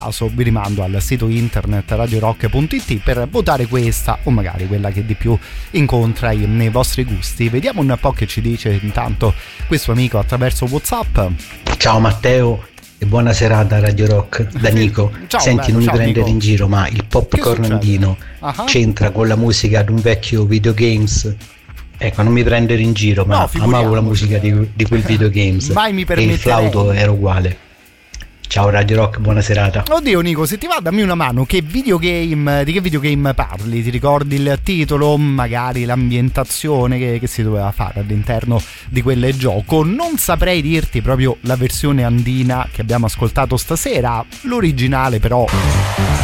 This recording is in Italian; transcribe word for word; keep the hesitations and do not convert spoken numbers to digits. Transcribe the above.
vi rimando al sito internet radio rock punto it per votare questa o magari quella che di più incontra i, nei vostri gusti. Vediamo un po' che ci dice intanto questo amico attraverso WhatsApp. Ciao Matteo e buona serata Radio Rock da Nico. Ciao, Senti, bello, non ciao, mi prendere Nico. in giro, ma il popcorn andino uh-huh. c'entra con la musica di un vecchio videogames? Ecco, non mi prendere in giro, ma no, amavo la musica di, di quel videogames. Mai mi e permetterei. il flauto era uguale. Ciao Radio Rock, buona serata. Oddio Nico, se ti va dammi una mano, che videogame, di che videogame parli? Ti ricordi il titolo, magari l'ambientazione che, che si doveva fare all'interno di quel gioco? Non saprei dirti proprio la versione andina che abbiamo ascoltato stasera, l'originale però